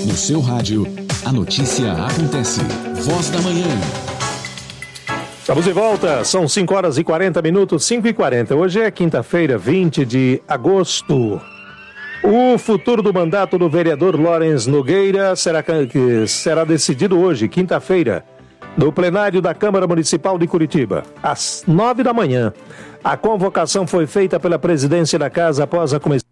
No seu rádio, a notícia acontece. Voz da Manhã. Estamos de volta, são 5h40, 5h40. Hoje é quinta-feira, 20 de agosto. O futuro do mandato do vereador Lawrence Nogueira será decidido hoje, quinta-feira, no plenário da Câmara Municipal de Curitiba, às 9 da manhã. A convocação foi feita pela presidência da casa após a comissão